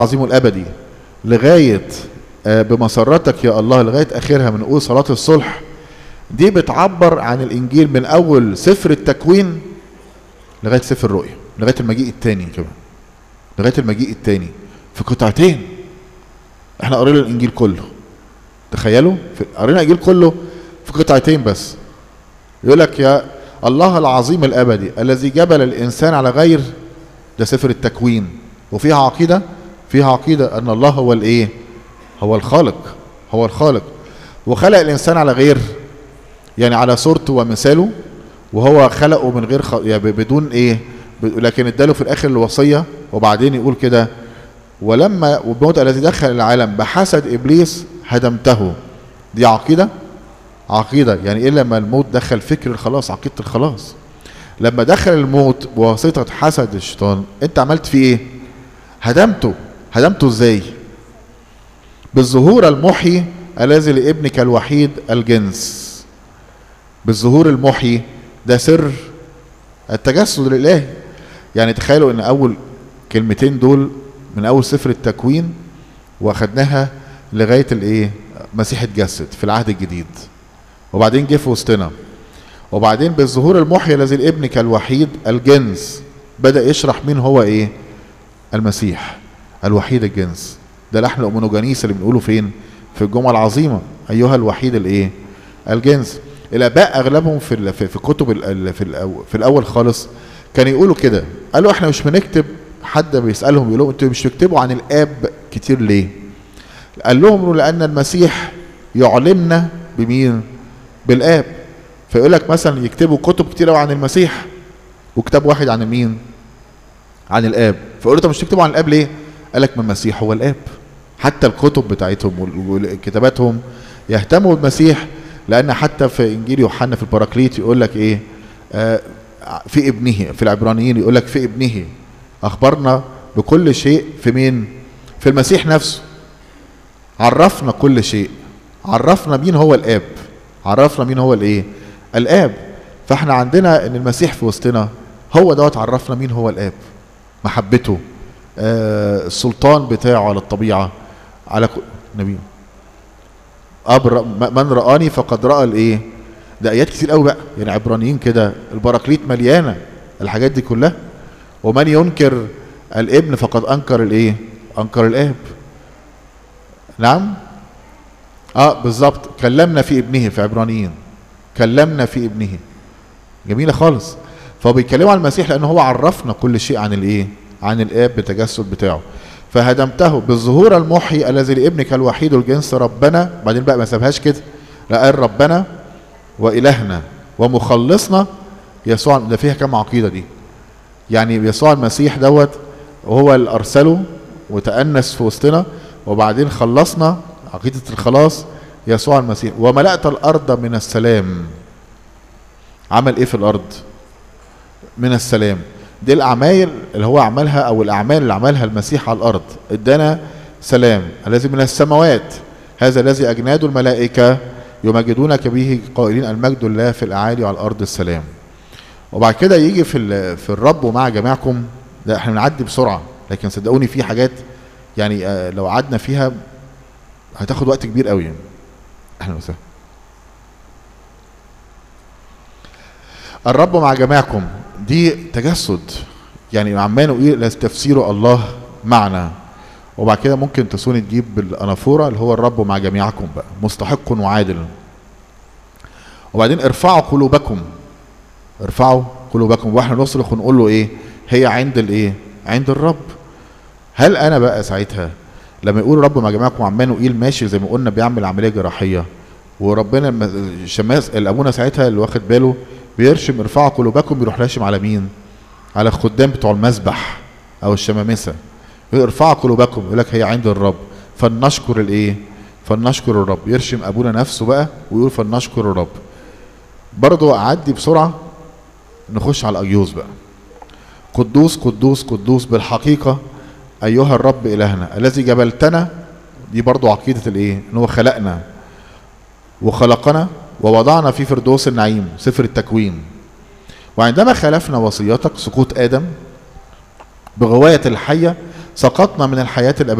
العظيم الابدي لغايه بمسرتك يا الله لغايه اخرها من نقول صلاه الصلح، دي بتعبر عن الانجيل من اول سفر التكوين لغايه سفر الرؤيا، لغايه المجيء الثاني كمان، لغايه المجيء الثاني في قطعتين. احنا قرينا الانجيل كله، تخيلوا قرينا الانجيل كله في قطعتين بس. يقول لك يا الله العظيم الابدي الذي جبل الانسان على غير، ده سفر التكوين، وفيها عقيده، فيها عقيده ان الله هو الايه؟ هو الخالق، هو الخالق، وخلق الانسان على غير، يعني على صورته ومثاله، وهو خلقه من غير يعني بدون ايه، لكن اداله في الاخر الوصيه. وبعدين يقول كده ولما وبموت الذي دخل العالم بحسد ابليس هدمته. دي عقيده، عقيده يعني ايه؟ لما الموت دخل فكر الخلاص، عقيده الخلاص. لما دخل الموت بواسطه حسد الشيطان، انت عملت فيه ايه؟ هدمته. هدمته ازاي؟ بالظهور المحيي الذي لابنك الوحيد الجنس. بالظهور المحيي ده سر التجسد الالهي. يعني تخيلوا ان اول كلمتين دول من اول سفر التكوين واخدناها لغايه الايه؟ مسيح اتجسد في العهد الجديد، وبعدين جه في وسطنا، وبعدين بالظهور المحيي الذي لابنك الوحيد الجنس بدا يشرح مين هو ايه؟ المسيح الوحيد الجنس. ده لحن الأمونوجانيس اللي بنقوله فين؟ في الجمعة العظيمة، أيها الوحيد الإيه؟ الجنس. الآباء أغلبهم في كتب في الأول خالص كانوا يقولوا كده، قالوا إحنا مش بنكتب، حد بيسألهم يقول لهم أنتوا مش بتكتبوا عن الآب كتير ليه؟ قال لهم لأن المسيح يعلمنا بمين؟ بالآب. فيقول لك مثلا يكتبوا كتب كتير قوي عن المسيح وكتاب واحد عن مين؟ عن الآب. فيقولوا طب مش تكتبوا عن الآب ليه؟ قال لك ما المسيح هو الآب. حتى الكتب بتاعتهم وكتاباتهم يهتموا بالمسيح، لأن حتى في إنجيل يوحنا في البراكليت يقول لك إيه؟ في ابنه، في العبرانيين يقول لك في ابنه أخبرنا بكل شيء في مين؟ في المسيح نفسه. عرفنا كل شيء، عرفنا مين هو الآب، عرفنا مين هو الإيه؟ الآب. فإحنا عندنا إن المسيح في وسطنا هو دوت عرفنا مين هو الآب، محبته، السلطان بتاعه على الطبيعة، على نبي من رآني فقد رأى الايه. ده ايات كتير قوي بقى، يعني عبرانيين كده البراكليت مليانة الحاجات دي كلها. ومن ينكر الابن فقد انكر الايه؟ انكر الاب. نعم بالظبط، كلمنا في ابنه في عبرانيين، كلمنا في ابنه. جميلة خالص. فهو بيتكلموا عن المسيح لانه هو عرفنا كل شيء عن الايه؟ عن الاب بالتجسد بتاعه. فهدمته بالظهور المحيي الذي لابنك الوحيد الجنس ربنا. بعدين بقى ما سابهاش كده، لا قال ربنا والهنا ومخلصنا يسوع. ده فيها كم عقيده دي؟ يعني يسوع المسيح دوت وهو اللي ارسله وتأنس في وسطنا، وبعدين خلصنا، عقيده الخلاص يسوع المسيح. وملأت الارض من السلام. عمل ايه في الارض؟ من السلام. دي الاعمال اللي هو عملها، او الاعمال اللي عملها المسيح على الارض. ادانا سلام الذي من السماوات، هذا الذي اجناد الملائكه يمجدونك به قائلين المجد لله في الاعالي وعلى الارض السلام. وبعد كده يجي في الرب ومع جميعكم. ده احنا بنعدي بسرعه، لكن صدقوني في حاجات يعني لو قعدنا فيها هتاخد وقت كبير قوي. يعني اهلا وسهلا. الرب مع جميعكم دي تجسد، يعني عمانه ايه تفسيره الله معنا. وبعد كده ممكن تسوني تجيب بالانافوره اللي هو الرب مع جميعكم بقى مستحق وعادل. وبعدين ارفعوا قلوبكم، ارفعوا قلوبكم. واحنا نصرخ ونقول له ايه؟ هي عند الايه؟ عند الرب. هل انا بقى ساعتها لما يقول رب مع جميعكم عمانه ايه ماشي زي ما قلنا بيعمل عمليه جراحيه، وربنا شماس الابونا ساعتها اللي واخد باله بيرشم ارفعوا قلوبكم، بيروح راشم على مين؟ على الخدام بتوع المسبح او الشمامسه. ارفعوا قلوبكم، يقول لك هي عند الرب فلنشكر الايه؟ فلنشكر الرب. يرشم ابونا نفسه بقى ويقول فلنشكر الرب. برضه اعدي بسرعه نخش على الاجيوز بقى. قدوس قدوس قدوس بالحقيقه ايها الرب الهنا الذي جبلتنا. دي برضه عقيده الايه؟ ان هو خلقنا وخلقنا ووضعنا في فردوس النعيم، سفر التكوين. وعندما خالفنا وصيتك سقوط آدم بغواية الحية سقطنا من الحياة الأبدية.